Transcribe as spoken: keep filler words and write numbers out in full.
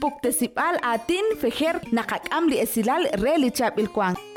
Puktesipal atin fejer nakakam li esilal reli chap ilkwang.